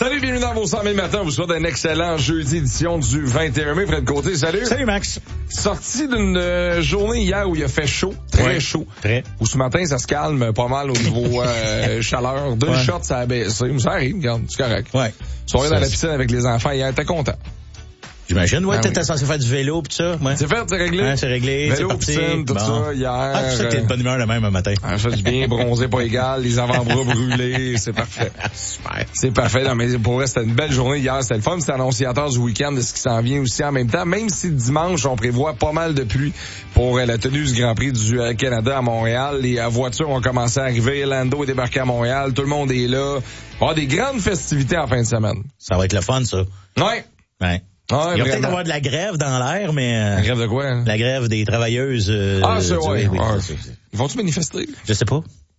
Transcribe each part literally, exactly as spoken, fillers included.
Salut, bienvenue dans vos cent mille matins. On vous souhaite un excellent jeudi édition du vingt et un mai. Fred Côté, salut. Salut, Max. Sorti d'une euh, journée hier où il a fait chaud, très ouais, chaud. Très. Où ce matin, ça se calme pas mal au niveau euh, chaleur. Deux ouais. shots, ça a baissé. Mais ça arrive, regarde, c'est correct. Ouais. Soirée dans la piscine avec les enfants hier, t'es content. J'imagine, ouais, ah, t'étais oui. censé faire du vélo pis ça, ouais. C'est fait, c'est réglé? Ouais, c'est réglé, vélo, c'est parti. piscine, tout bon. ça, hier. Ah, c'est ça que t'es de bonne humeur le même un matin. Ah, ça du bien, bronzé pas égal, les avant-bras brûlés, c'est parfait. Super. C'est parfait. Non, mais pour vrai, c'était une belle journée hier, c'était le fun, c'était annonciateur du week-end de ce qui s'en vient aussi en même temps, même si dimanche, on prévoit pas mal de pluie pour euh, la tenue du Grand Prix du euh, Canada à Montréal. Les euh, voitures ont commencé à arriver, Lando est débarqué à Montréal, tout le monde est là. On va avoir des grandes festivités en fin de semaine. Ça va être le fun, ça. Ouais. Ouais. Ah, il va vraiment. peut-être avoir de la grève dans l'air, mais... Euh, la grève de quoi? Hein? La grève des travailleuses... Euh, ah, c'est vrai. Oui, ah, c'est, c'est... Ils vont-tu manifester? Je sais pas.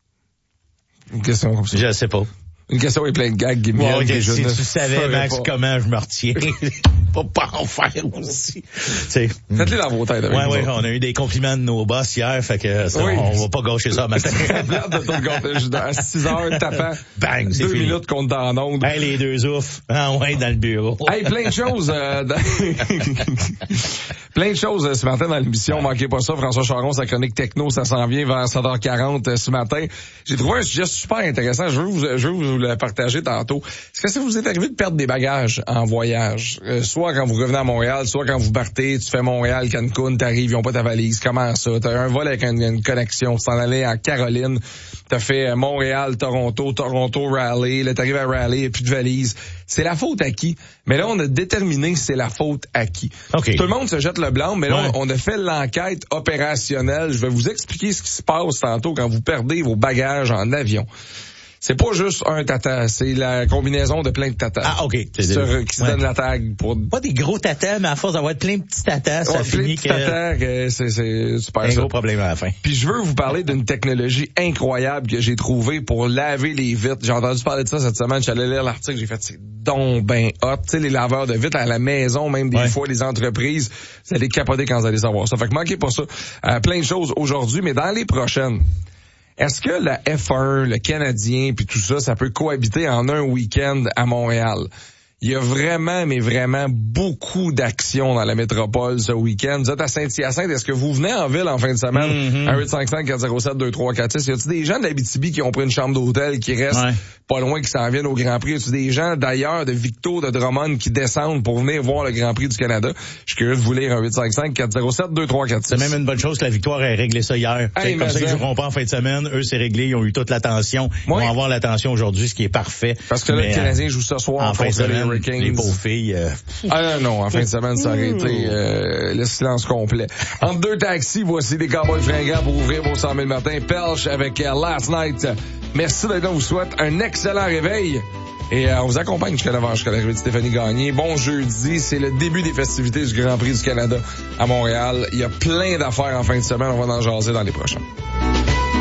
Une question comme ça. Je sais pas. Une question avec plein de gags qui me wow, viennent. Si je tu savais, Max, pas. comment je me retiens. Faut pas en faire aussi. Faites-les dans vos têtes. Ouais, ouais, on a eu des compliments de nos boss hier, fait que ça, oui. on va pas gâcher ça matin. À six heures, tapant. Bang, c'est Deux fini. minutes qu'on est en onde. Hey, les deux oufs. Ah ouais, dans le bureau. Hey, plein de choses. Euh, dans... plein de choses euh, ce matin dans l'émission. Ouais. Manquez pas ça. François Charon, sa chronique techno, ça s'en vient vers sept heures quarante euh, ce matin. J'ai trouvé un sujet super intéressant. Je veux vous, je veux vous le partager tantôt. Est-ce que ça vous est arrivé de perdre des bagages en voyage? Euh, soit quand vous revenez à Montréal, soit quand vous partez, tu fais Montréal, Cancun, t'arrives, ils ont pas ta valise. Comment ça? T'as un vol avec une, une connexion. Tu t'en allais en Caroline. T'as fait Montréal, Toronto, Toronto, Raleigh. Là, t'arrives à Raleigh, et plus de valise. C'est la faute à qui? Mais là, on a déterminé c'est la faute à qui. Okay. Tout le monde se jette le blanc, mais là, ouais. on a fait l'enquête opérationnelle. Je vais vous expliquer ce qui se passe tantôt quand vous perdez vos bagages en avion. C'est pas juste un tata, c'est la combinaison de plein de tatas. Ah, OK. Qui se, re, qui se ouais. donne la tag pour... Pas des gros tatas, mais à force d'avoir plein de petits tatas, ça ouais, finit que... tatas, que c'est, c'est super un ça. gros problème à la fin. Puis je veux vous parler d'une technologie incroyable que j'ai trouvée pour laver les vitres. J'ai entendu parler de ça cette semaine, j'allais lire l'article, j'ai fait c'est donc ben hot. Tu sais, les laveurs de vitres à la maison, même des ouais. fois, les entreprises, vous allez capoter quand vous allez savoir ça. Fait que manquez pas ça. Euh, plein de choses aujourd'hui, mais dans les prochaines... Est-ce que la F un, le Canadien, puis tout ça, ça peut cohabiter en un week-end à Montréal? Il y a vraiment, mais vraiment beaucoup d'actions dans la métropole ce week-end. Vous êtes à Saint-Hyacinthe, est-ce que vous venez en ville en fin de semaine? Mm-hmm. un huit cinq cinq quatre zéro sept deux trois quatre six. Y a-t-il des gens de l'Abitibi qui ont pris une chambre d'hôtel, qui restent ouais. pas loin, qui s'en viennent au Grand Prix? Y a-t-il des gens d'ailleurs, de Victo, de Drummond, qui descendent pour venir voir le Grand Prix du Canada? Je suis curieux de vous lire un huit cinq cinq quatre zéro sept deux trois quatre six. C'est même une bonne chose que la Victoire ait réglé ça hier. Hey, comme ça, ils joueront pas en fin de semaine. Eux, c'est réglé. Ils ont eu toute l'attention. Ils ouais. vont avoir l'attention aujourd'hui, ce qui est parfait. Parce que là, le Canadien joue ce soir en fin de semaine. Les, les pauvres filles. Euh... Ah non, en fin de semaine, ça aurait été euh, le silence complet. Entre deux taxis, voici les Cowboys fringants pour ouvrir vos cent mille matins. Pelch avec uh, Last Night. Merci d'être là. On vous souhaite un excellent réveil. Et euh, on vous accompagne jusqu'à l'avant, jusqu'à l'arrivée de Stéphanie Gagné. Bon jeudi, c'est le début des festivités du Grand Prix du Canada à Montréal. Il y a plein d'affaires en fin de semaine. On va en jaser dans les prochains.